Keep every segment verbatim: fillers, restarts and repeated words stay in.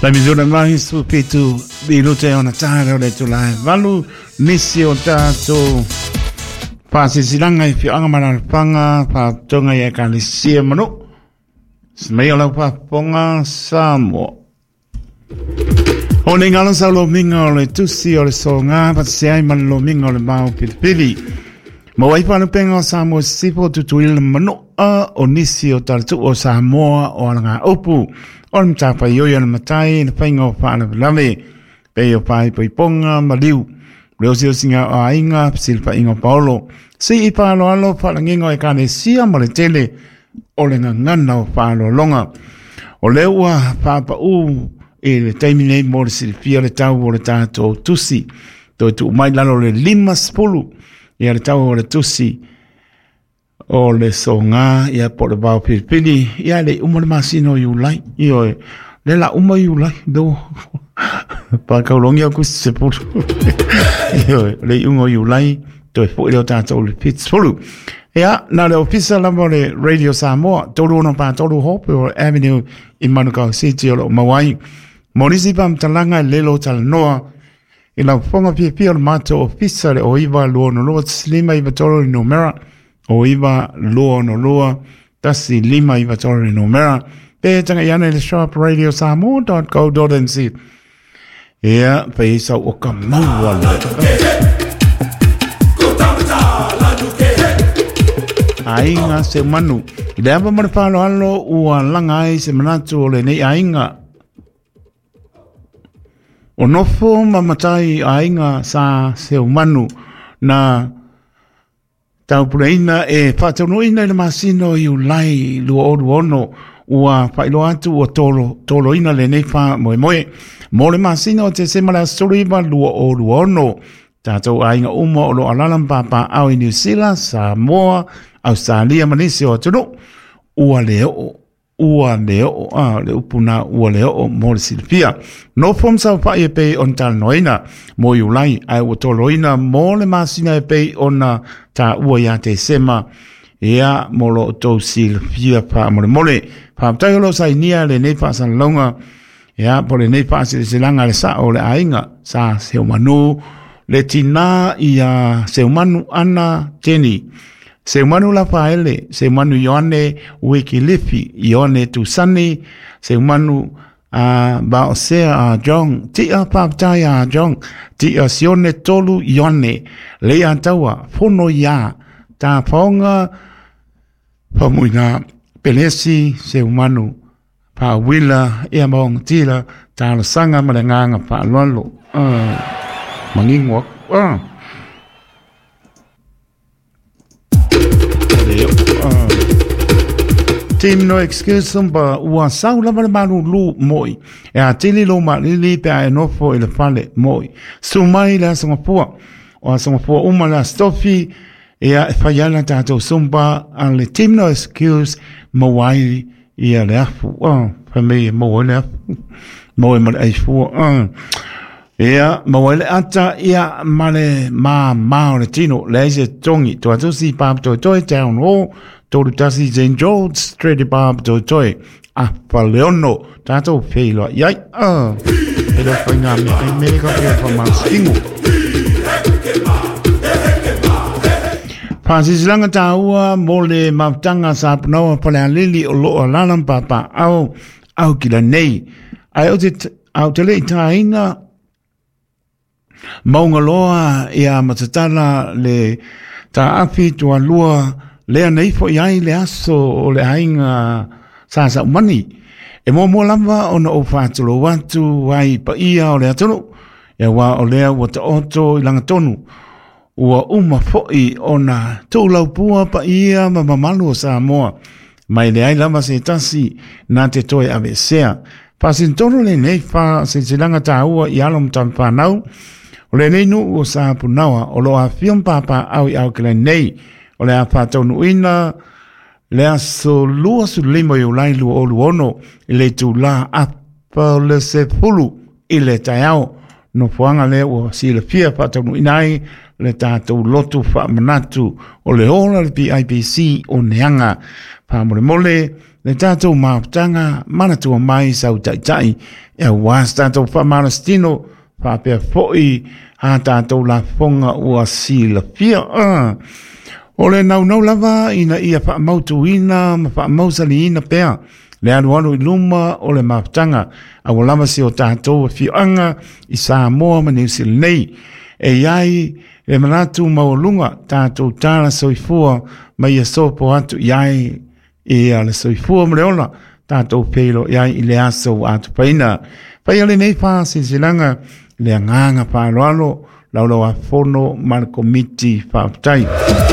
La misura mai su pitu minute ona tara le tulai valu nisi o tato pasi silanga i fianga mana panga pa tonga ia kali sia mano smea la pa ponga samo o ne ngala sa lo minga o le tusi o le songa pa se ai man lo minga o le mau pitipili mo wai pa no penga o samo sipo tutuil mano a o nisi o tartu o Samoa o alanga opu on tapa yoya na matai na whainga o whaana lame pe o pai poi ponga maliu reo sio singa o ainga silpa inga paolo si i paalo alo whalanginga e kane sia ma le tele o le ngangana o paalo longa o leua papa u e le taimine mo le silpia le tau o le tato tusi to tu mai lalo le lima spulu e le tau o le tusi o le songa ia po le bao pilipili ia le uma le masino yu lai io le la uma yu lai do pa kaulongi aku se putu io le ungo yu lai to po le tato le pitsulu ia na le ofisa la mo le Radio Samoa tolu no pa tolu hope o avenue in Manukau City o Mawai Monisipa mtalanga lelo talanoa ila fonga pia pia o mato ofisa le oiva luo no luo slima iva tolo ni numera o iwa loa no loa tasi lima iwa tore no mera pe tanga yana le shop radio samoa dot co dot n z ia pe isa o ka maua le ainga se manu le ava mana palo alo ua langa ai se manatu o le nei ainga o nofo mamatai ainga sa se manu na tau pureina e whataunoina le masino i ulai lua oru ono ua whailo atu o tolo, tolo ina le nei wha moe moe. Mo le masino te semala soriba lua oru ono. Tātou ainga umo o lo alalam papa au i New Zealand, Samoa, Australia, Malaysia o tunu. Ua leo, ua leo, ah, le upuna ua leo mo le silpia. No fom sa wha e pei on tal noina mo i ulai ai o tolo ina mo le masina e pei ona ta ua ia te sema ea molo tau silpia pa mole mole pa mtai olo sa inia le nei pa san longa ea po le nei pa se langa le sa o le ainga sa seumanu le tina ia seumanu ana teni seumanu la paele seumanu Ioane Wikilifi Ioane Tusani seumanu a ba o se a jong ti a pa tai a jong ti a sione tolu Ioane le a taua fono ya ta fonga pa muina pelesi se humano pa wila e mong tila ta sanga malanga pa lolo ah mangingo ah Team no excuse somba ua saula male manu lu moi e a tili lo ma lili pe a enofo e le fale moi sumai la Singapore o Singapore uma la stofi e a fayala tato somba a le team no excuse mawai e a le afu ah family mo le mo ma ai fu ah e a mo le ata e a male ma ma le tino le se tongi to to si pa to to town o Tolu tasi Saint George Street Bob to toy a paleono tato felo yai ah ele foi na América que foi mais tingo Francis langa taua mole mafutanga sa pnoa pole lili o lo lalam papa au au kila nei ai o te au te le taina maunga loa ia matatala le ta afi tua lua lea nei fo iai le aso o le ainga sa sa mani e mo mo lava ona o fatolo watu wai pa ia o le atonu e wa o lea wa ta oto ilanga tonu ua uma foi ona tūlau pua pa ia ma mamalu o Samoa mai le ai lava se tasi na te toe ave sea pasin tonu le nei fa se silanga ta ua i alom tam whanau o le nei nu o sa punawa o lo a fion papa au i au kile nei o le a whātaunu ina, le a so lua su limo i ulai lua o luono, i le tu la apa le se pulu, i le taiao, no fuanga le o si le fia whātaunu inai, le tātou lotu wha manatu, o le ola le P I P C o neanga, wha mole mole, le tātou maaputanga, mana tua mai sau tai tai, e was tātou whamarastino, whapea foi, ha tātou la fonga ua sila fia. Uh. O le nau nau lava ina ia wha mautu ina, ma wha mausali ina pea, le anu anu i luma o le maaputanga, a walama si o tātou fianga i Samoa ma New Zealand nei, e iai e manatu maulunga tātou tāra soifua ma ia sopo atu iai e a le soifua mreola tātou peilo iai i le aso atu paina. Pai ale nei pā sinsilanga le anganga pāloalo laulau a fono mar komiti whaaputai.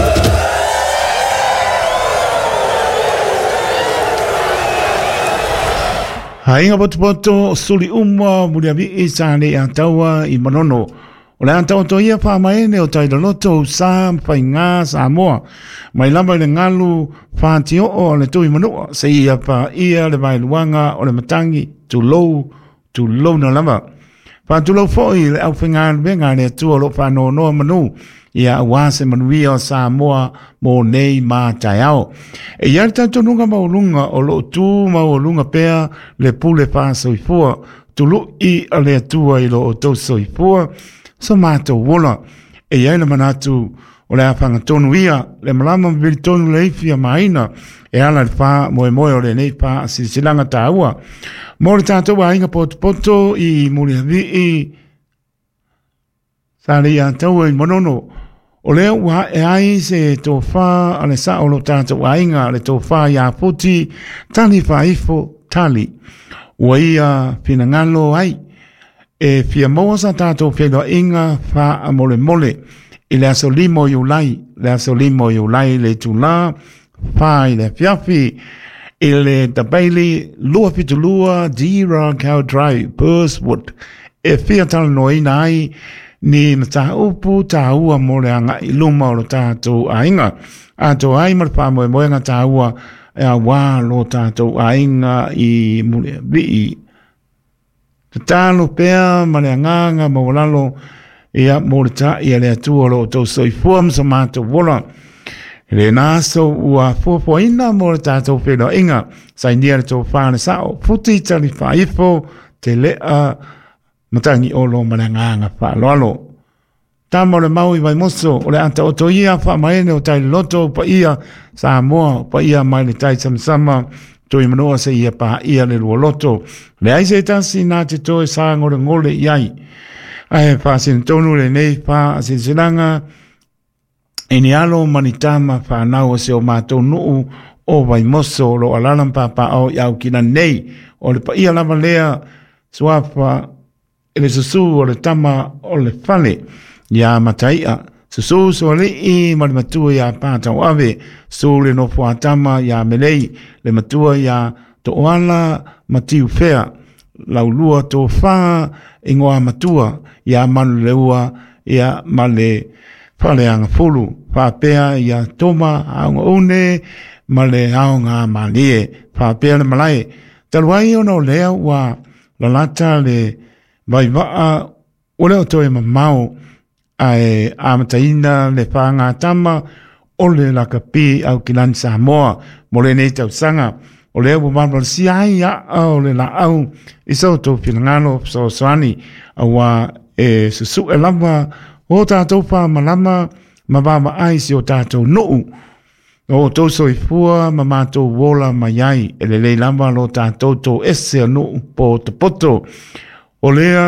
Hainga potopoto suli umwa muliavi i sāne a taua i manono. O le anta o to ia whamaene o taida loto sa whai ngā Samoa. Mai lama le ngalu whāti o o le tui manua. Se ia wha ia le vai luanga o le matangi tu lou, tu lou na lama. Wha tu lou fōi le au whinga venga le tua lo whano noa manu. Ia awase manuia o Samoa mō nei mā tai ao. E iari tātou nunga maulunga o lo tu maulunga pea le pule wha soifua. Tulu i a le atua i lo o tau soifua. So mātou wola, e iai le manatu o le awhanga tonu ia, le malama mbili tonu le ifia maina, e ala le wha moe moe o le nei wha sisilanga tā ua. Mō le tātou wa inga poto poto i muri havi i sāri a tau i monono. O leo wa e ai se tō wha a le sa o lo tātou wa inga le tō wha i a puti, tali wha ifo tali. Ua ia pina ngalo ai. E fia moa sa tātou whilo inga wha a mole mole. I le aso limo i ulai, le aso limo i ulai le tūlā, wha i le fiafi, i le tabaili, lua pitu lua, Dira, Cow Drive, Burswood. E fia tala no ina ai, ni mata upu tā ua mole anga i luma o lo tātou a inga. A tō ai marpa moe moe nga tā ua, e a wā lo tātou a inga i mule vii. Te tālo pēa, ma le anganga, ma walalo, ia mōrita, ia le atua lo tau soifua msa mātou wola. Le nāso ua fuafuaina mo le tātou whelo inga, sa india le tō whāne sao, puti tali whaifo, te lea, matangi olo ma le anganga whaaloalo. Tama le mau i vai moso, o le anta o to ia wha maene o tai loto, pa ia Samoa, pa ia mai le tai samsama, toi manoa se ia pa ia le lua loto. Le aise e tasi nā te toi sa ngore ngole iai. Ai pa sin tonu le nei pa sin sinanga. E ni alo manitama pa nau se o mātou nuu o vai moso lo alalam pa pa au iau kina nei. O le pa ia lava lea suapa e le susu o le tama o le fale. Ia mataia. Susu so le i ma le matua ia pātau ave, so le no fuatama ia melei, le matua ia to oala matiu fea, lau lua to wha ingoa matua, ia manu le ua, ia ma le whaleanga fulu, whapea ia toma aunga une, ma le aunga malie, whapea le malai. Taluai ono lea ua lalata le vai waa, ole o toe mamau, ai amataina le whanga tama o le lakapi au kilani Samoa mo le nei tau sanga o le ewa mamala si ai a o le la au iso tō pinangano so soani awa e susu e lama o tātou wha malama ma wama ai si o tātou nuu o tō soifua ma mātou wola mai ai e le lei lama lo tātou tō ese nuu po te poto o lea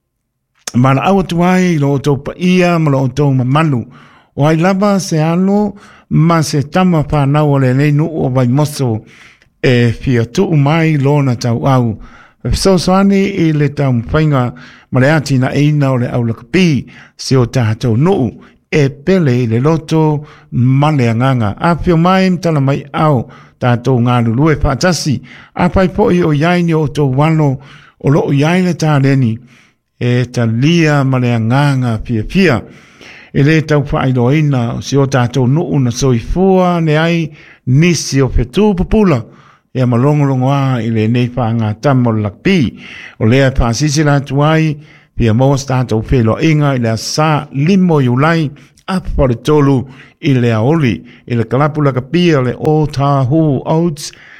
ma la awa tuai lo tō pa ia ma lo tō mamanu. O ai lava se alo ma se tama whanau o le nei nu o vai moso e fia tu mai lo na tau au. So soani i le tau mwhainga ma le ati na eina o le au lakapi se o tātou nu e pele le loto ma le anganga. A fio mai mtala mai au tātou ngā lulue whaatasi. A pai poi o yaini o tō wano o lo o yaini tā reni. E ta lia ma le anganga pia pia. E le tau whaailoina si o tātou nuu na soifua ne ai nisi o whetū pupula. E a malongolongo a i le nei whaanga tamo lakpi. O lea pāsisi la tuai pia mōs tātou whelo inga i le sa limo iulai apare tolu i le aoli. I le kalapula ka pia le o tāhu oats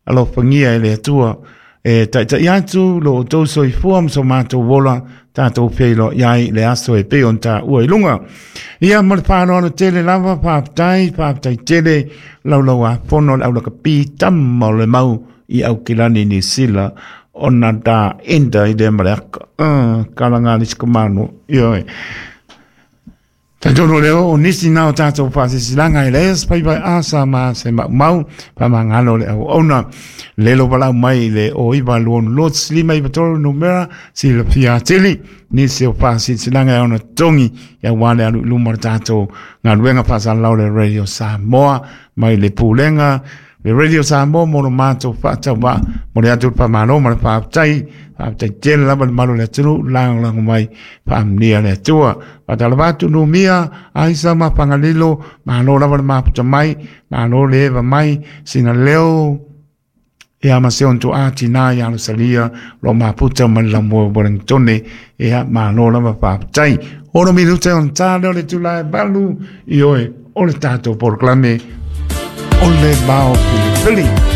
alo fangia e le atua e ta ta yatu lo to so i form so mato vola ta to pelo yai le aso e pe on ta ua ilunga ia mal pa no tele lava pa tai pa tai tele lo lo a fono au lo kapi tam mo le mau i au kilani ni sila ona da enda i de maraka uh, kalanga ni skamano yo ta jono leo o nisi nao tato pasi silanga i leas pai pai asa ma se ma mau pa mangalo le au ona lelo pala mai le o iba luon lot slima i batoro numera si le pia tili nisi o pasi silanga i ona tongi ya wale anu lumar tato ngā ruenga pasa lau le radio Samoa mai le pulenga le radio Samoa mono mato fata wa mo le atu pa mano ma le pa tai pa tai jen la ma malo le tunu lang lang mai pa mnia le tua pa tala batu no mia aisa ma pangalilo ma no la ma pa mai ma no le va mai sina leo e ama se on to ati na ya no salia lo ma puta ma la mo borentone e ma no la pa tai ora mi lu te on ta le tu la balu io e o le tato proclame Ole bao pili pili